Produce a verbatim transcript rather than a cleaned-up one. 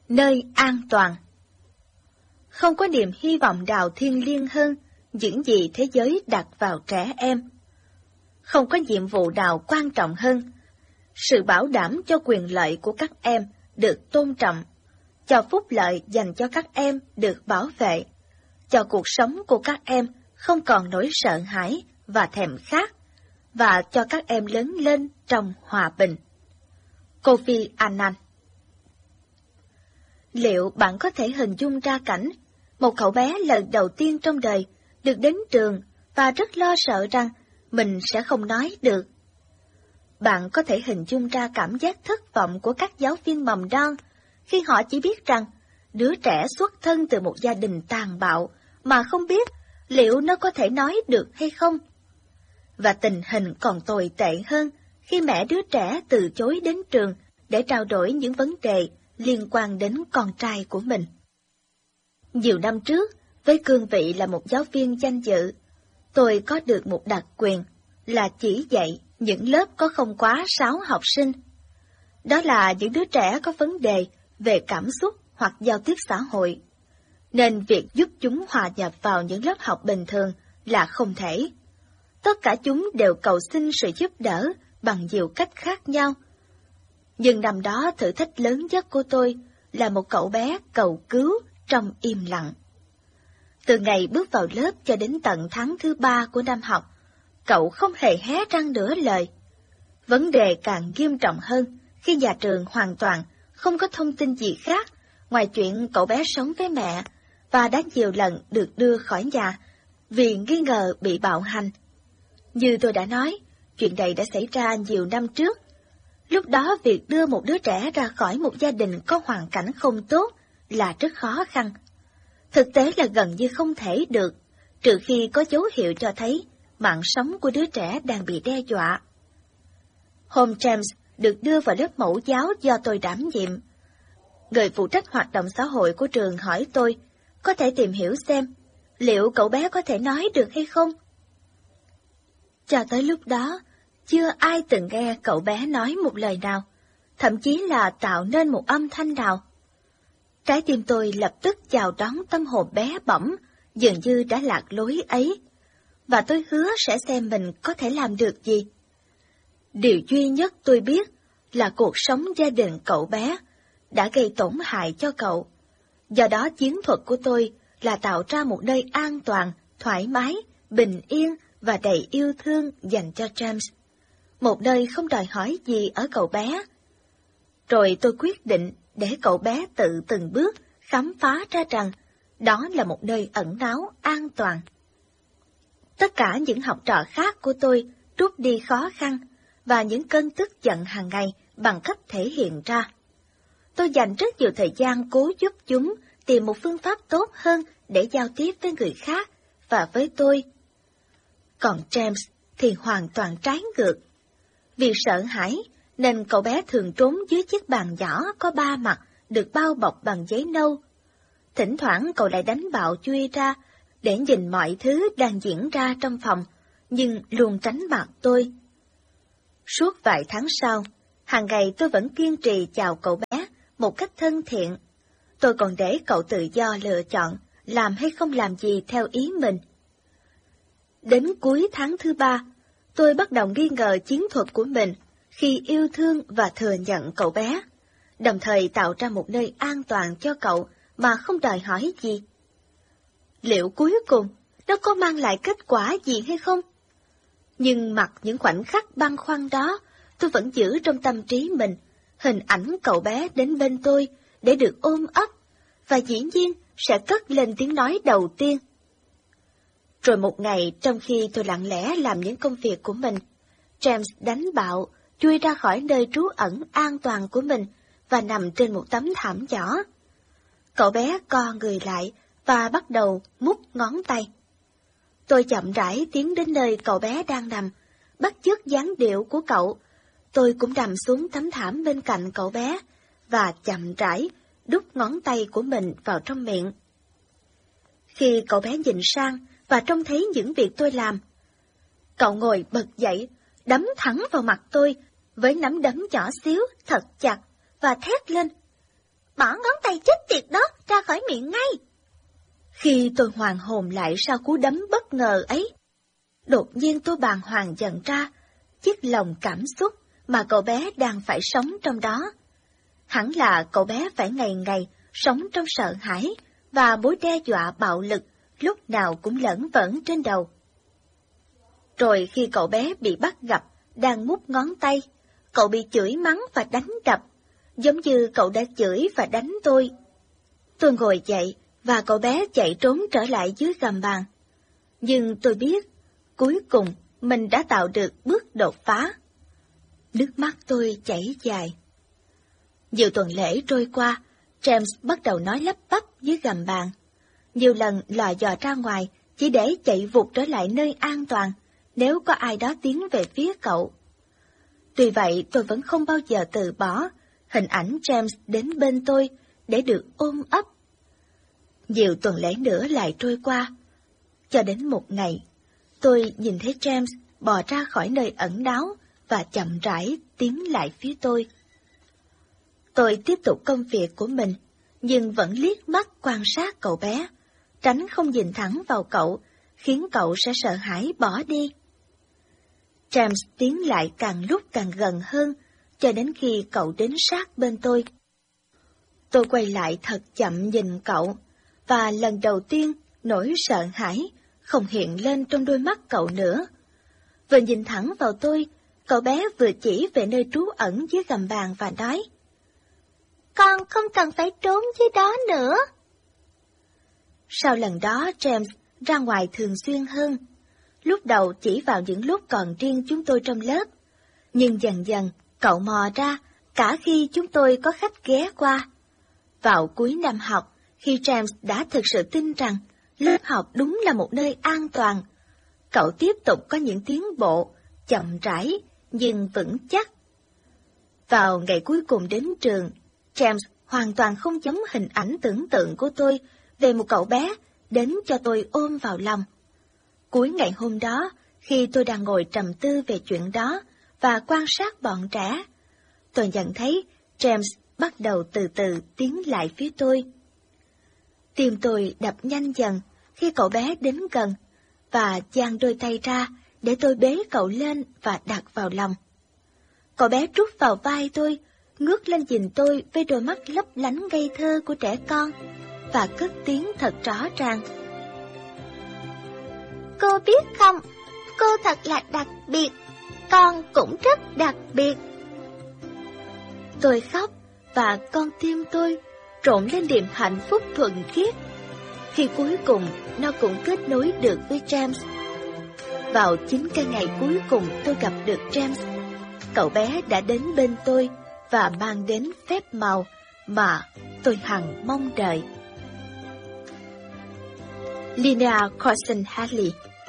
Nơi an toàn. Không có niềm hy vọng nào thiêng liêng hơn những gì thế giới đặt vào trẻ em. Không có nhiệm vụ nào quan trọng hơn sự bảo đảm cho quyền lợi của các em được tôn trọng, cho phúc lợi dành cho các em được bảo vệ, cho cuộc sống của các em không còn nỗi sợ hãi và thèm khát, và cho các em lớn lên trong hòa bình. Kofi Annan. Liệu bạn có thể hình dung ra cảnh một cậu bé lần đầu tiên trong đời được đến trường và rất lo sợ rằng mình sẽ không nói được? Bạn có thể hình dung ra cảm giác thất vọng của các giáo viên mầm non khi họ chỉ biết rằng đứa trẻ xuất thân từ một gia đình tàn bạo mà không biết liệu nó có thể nói được hay không. Và tình hình còn tồi tệ hơn khi mẹ đứa trẻ từ chối đến trường để trao đổi những vấn đề liên quan đến con trai của mình. Nhiều năm trước, với cương vị là một giáo viên danh dự, tôi có được một đặc quyền là chỉ dạy những lớp có không quá sáu học sinh. Đó là những đứa trẻ có vấn đề về cảm xúc hoặc giao tiếp xã hội, nên việc giúp chúng hòa nhập vào những lớp học bình thường là không thể. Tất cả chúng đều cầu xin sự giúp đỡ bằng nhiều cách khác nhau. Nhưng năm đó thử thách lớn nhất của tôi là một cậu bé cầu cứu trong im lặng. Từ ngày bước vào lớp cho đến tận tháng thứ ba của năm học, cậu không hề hé răng nửa lời. Vấn đề càng nghiêm trọng hơn khi nhà trường hoàn toàn không có thông tin gì khác ngoài chuyện cậu bé sống với mẹ và đã nhiều lần được đưa khỏi nhà vì nghi ngờ bị bạo hành. Như tôi đã nói, chuyện này đã xảy ra nhiều năm trước. Lúc đó việc đưa một đứa trẻ ra khỏi một gia đình có hoàn cảnh không tốt là rất khó khăn. Thực tế là gần như không thể được, trừ khi có dấu hiệu cho thấy mạng sống của đứa trẻ đang bị đe dọa. Hôm James được đưa vào lớp mẫu giáo do tôi đảm nhiệm. Người phụ trách hoạt động xã hội của trường hỏi tôi có thể tìm hiểu xem liệu cậu bé có thể nói được hay không. Cho tới lúc đó, chưa ai từng nghe cậu bé nói một lời nào, thậm chí là tạo nên một âm thanh nào. Trái tim tôi lập tức chào đón tâm hồn bé bỏng, dường như đã lạc lối ấy, và tôi hứa sẽ xem mình có thể làm được gì. Điều duy nhất tôi biết là cuộc sống gia đình cậu bé đã gây tổn hại cho cậu. Do đó chiến thuật của tôi là tạo ra một nơi an toàn, thoải mái, bình yên và đầy yêu thương dành cho James. Một nơi không đòi hỏi gì ở cậu bé. Rồi tôi quyết định để cậu bé tự từng bước khám phá ra rằng đó là một nơi ẩn náu an toàn. Tất cả những học trò khác của tôi trút đi khó khăn và những cơn tức giận hàng ngày bằng cách thể hiện ra. Tôi dành rất nhiều thời gian cố giúp chúng tìm một phương pháp tốt hơn để giao tiếp với người khác và với tôi. Còn James thì hoàn toàn trái ngược. Vì sợ hãi nên cậu bé thường trốn dưới chiếc bàn nhỏ có ba mặt được bao bọc bằng giấy nâu. Thỉnh thoảng cậu lại đánh bạo chui ra để nhìn mọi thứ đang diễn ra trong phòng, nhưng luôn tránh mặt tôi. Suốt vài tháng sau, hàng ngày tôi vẫn kiên trì chào cậu bé một cách thân thiện. Tôi còn để cậu tự do lựa chọn làm hay không làm gì theo ý mình. Đến cuối tháng thứ ba, tôi bắt đầu nghi ngờ chiến thuật của mình khi yêu thương và thừa nhận cậu bé, đồng thời tạo ra một nơi an toàn cho cậu mà không đòi hỏi gì. Liệu cuối cùng nó có mang lại kết quả gì hay không? Nhưng mặc những khoảnh khắc băn khoăn đó, tôi vẫn giữ trong tâm trí mình hình ảnh cậu bé đến bên tôi để được ôm ấp, và dĩ nhiên sẽ cất lên tiếng nói đầu tiên. Rồi một ngày, trong khi tôi lặng lẽ làm những công việc của mình, James đánh bạo, chui ra khỏi nơi trú ẩn an toàn của mình và nằm trên một tấm thảm nhỏ. Cậu bé co người lại và bắt đầu mút ngón tay. Tôi chậm rãi tiến đến nơi cậu bé đang nằm, bắt chước dáng điệu của cậu. Tôi cũng nằm xuống tấm thảm bên cạnh cậu bé và chậm rãi đút ngón tay của mình vào trong miệng. Khi cậu bé nhìn sang và trông thấy những việc tôi làm, cậu ngồi bật dậy, đấm thẳng vào mặt tôi với nắm đấm nhỏ xíu thật chặt và thét lên: bỏ ngón tay chết tiệt đó ra khỏi miệng ngay. Khi tôi hoàn hồn lại sau cú đấm bất ngờ ấy, đột nhiên tôi bàng hoàng nhận ra chiếc lồng cảm xúc mà cậu bé đang phải sống trong đó. Hẳn là cậu bé phải ngày ngày sống trong sợ hãi và mối đe dọa bạo lực lúc nào cũng lởn vởn trên đầu. Rồi khi cậu bé bị bắt gặp đang mút ngón tay, cậu bị chửi mắng và đánh đập, giống như cậu đã chửi và đánh tôi. Tôi ngồi dậy và cậu bé chạy trốn trở lại dưới gầm bàn. Nhưng tôi biết, cuối cùng mình đã tạo được bước đột phá. Nước mắt tôi chảy dài. Nhiều tuần lễ trôi qua, James bắt đầu nói lắp bắp dưới gầm bàn. Nhiều lần lò dò ra ngoài chỉ để chạy vụt trở lại nơi an toàn nếu có ai đó tiến về phía cậu. Tuy vậy tôi vẫn không bao giờ từ bỏ hình ảnh James đến bên tôi để được ôm ấp. Nhiều tuần lễ nữa lại trôi qua, cho đến một ngày, tôi nhìn thấy James bò ra khỏi nơi ẩn náu và chậm rãi tiến lại phía tôi. Tôi tiếp tục công việc của mình, nhưng vẫn liếc mắt quan sát cậu bé, tránh không nhìn thẳng vào cậu, khiến cậu sẽ sợ hãi bỏ đi. James tiến lại càng lúc càng gần hơn, cho đến khi cậu đến sát bên tôi. Tôi quay lại thật chậm nhìn cậu, và lần đầu tiên nỗi sợ hãi không hiện lên trong đôi mắt cậu nữa. Vừa nhìn thẳng vào tôi, cậu bé vừa chỉ về nơi trú ẩn dưới gầm bàn và nói: "Con không cần phải trốn dưới đó nữa." Sau lần đó, James ra ngoài thường xuyên hơn. Lúc đầu chỉ vào những lúc còn riêng chúng tôi trong lớp, nhưng dần dần cậu mò ra cả khi chúng tôi có khách ghé qua. Vào cuối năm học, khi James đã thực sự tin rằng lớp học đúng là một nơi an toàn, cậu tiếp tục có những tiến bộ, chậm rãi nhưng vững chắc. Vào ngày cuối cùng đến trường, James hoàn toàn không giống hình ảnh tưởng tượng của tôi về một cậu bé đến cho tôi ôm vào lòng. Cuối ngày hôm đó, khi tôi đang ngồi trầm tư về chuyện đó và quan sát bọn trẻ, tôi nhận thấy James bắt đầu từ từ tiến lại phía tôi. Tim tôi đập nhanh dần khi cậu bé đến gần, và dang đôi tay ra để tôi bế cậu lên và đặt vào lòng. Cậu bé trút vào vai tôi, ngước lên nhìn tôi với đôi mắt lấp lánh ngây thơ của trẻ con, và cất tiếng thật rõ ràng: "Cô biết không, cô thật là đặc biệt, con cũng rất đặc biệt." Tôi khóc, và con tim tôi trộn lên niềm hạnh phúc thuần khiết, khi cuối cùng nó cũng kết nối được với James. Vào chính cái ngày cuối cùng tôi gặp được James, cậu bé đã đến bên tôi và mang đến phép màu mà tôi hằng mong đợi. Linnea Corson Hadley.